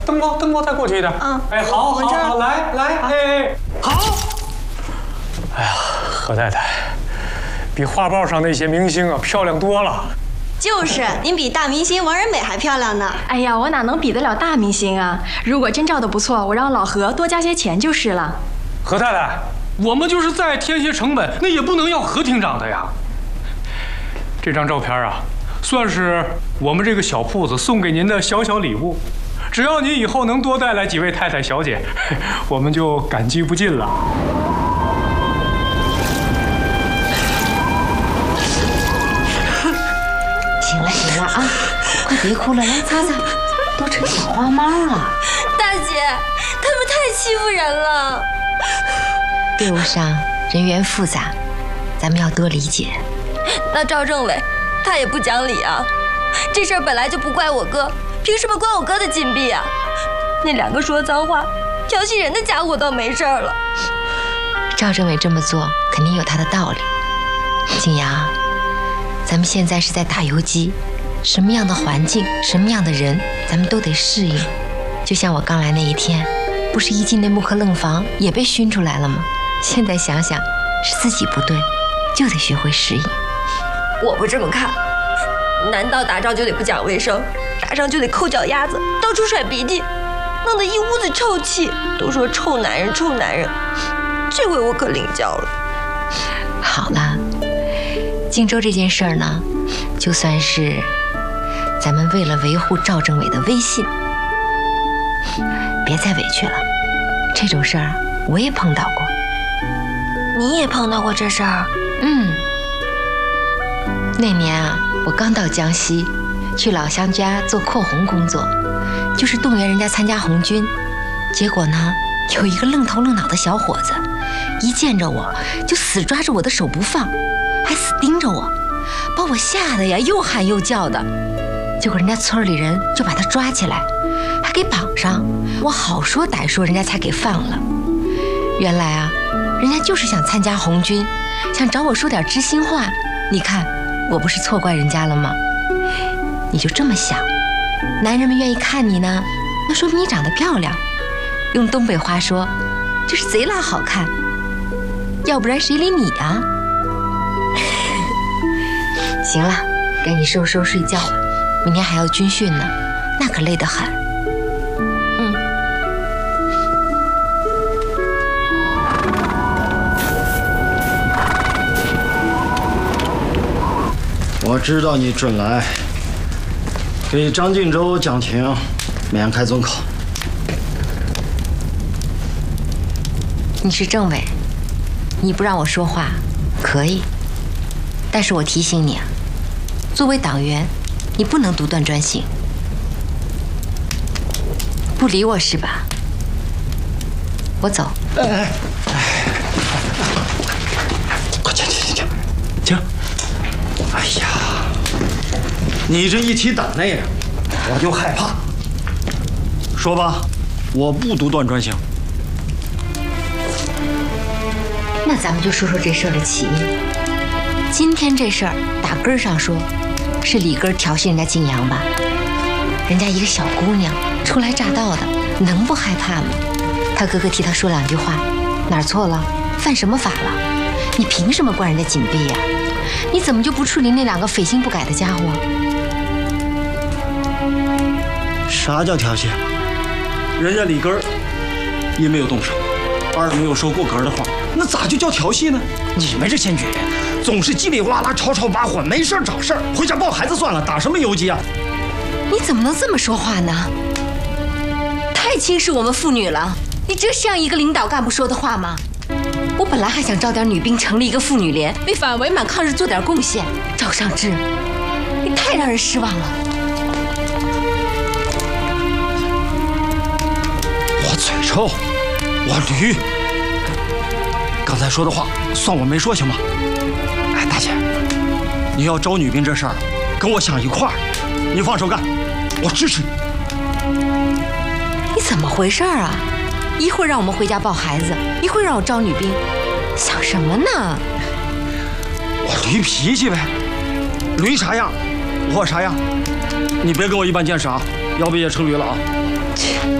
灯光再过去一点。哎，好，来，哎，好。哎呀，何太太，比画报上那些明星啊漂亮多了。 就是，您比大明星王仁美还漂亮呢。 哎呀，我哪能比得了大明星啊？如果真照得不错，我让老何多加些钱就是了。 何太太，我们就是再添些成本，那也不能要何厅长的呀。这张照片啊，算是我们这个小铺子送给您的小礼物。只要您以后能多带来几位太太小姐，我们就感激不尽了。 行了啊，快别哭了，来擦擦，都成小花猫了。 大姐，他们太欺负人了。 队伍上人员复杂，咱们要多理解。 那赵政委，他也不讲理啊！这事儿本来就不怪我哥，凭什么关我哥的禁闭啊？那2个说脏话、调戏人的家伙倒没事儿了。 赵政委这么做肯定有他的道理。景阳，咱们现在是在打游击，什么样的环境、什么样的人，咱们都得适应。就像我刚来那一天，不是一进那木刻愣房也被熏出来了吗？现在想想，是自己不对，就得学会适应。 我不这么看，难道打仗就得不讲卫生，打仗就得抠脚丫子，到处甩鼻涕，弄得一屋子臭气，都说臭男人臭男人。这回我可领教了。 好了，荆州这件事儿呢，就算是咱们为了维护赵政委的威信，别再委屈了。这种事儿我也碰到过。 你也碰到过这事儿？ 那年啊，我刚到江西，去老乡家做扩红工作，就是动员人家参加红军。结果呢，有一个愣头愣脑的小伙子，一见着我就死抓着我的手不放，还死盯着我，把我吓得呀又喊又叫的。结果人家村里人就把他抓起来，还给绑上。我好说歹说，人家才给放了。原来啊，人家就是想参加红军，想找我说点知心话。你看，我不是错怪人家了吗？你就这么想，男人们愿意看你呢，那说明你长得漂亮。用东北话说，就是贼拉好看。要不然谁理你啊？行了，该你收拾睡觉了，明天还要军训呢，那可累得很。 我知道你准来，给张晋州讲情，免开尊口。 你是政委，你不让我说话可以，但是我提醒你啊，作为党员，你不能独断专行。不理我是吧？我走。 快请。哎呀，你这一提党内啊，我就害怕。说吧，我不独断专行。 那咱们就说说这事儿的起因。今天这事儿打根儿上说，是李根调戏人家景阳吧？人家一个小姑娘初来乍到的，能不害怕吗？他哥哥替他说2句话，哪儿错了？犯什么法了？你凭什么关人家禁闭呀？你怎么就不处理那2个匪心不改的家伙？ 啥叫调戏？人家李根一没有动手，2没有说过格的话，那咋就叫调戏呢？你们这些女人总是叽里哇啦、吵吵把火，没事找事儿，回家抱孩子算了，打什么游击啊？ 你怎么能这么说话呢？太轻视我们妇女了！你这是让一个领导干部说的话吗？我本来还想招点女兵，成立一个妇女连，为反伪满抗日做点贡献。赵尚志，你太让人失望了。 我嘴臭，我驴。刚才说的话算我没说行吗？哎，大姐，你要招女兵这事儿，跟我想一块儿，你放手干，我支持你。 你怎么回事啊？一会儿让我们回家抱孩子，一会儿让我招女兵，想什么呢？ 我驴脾气呗，驴啥样，我啥样。你别跟我一般见识啊，要不也成驴了啊。 去。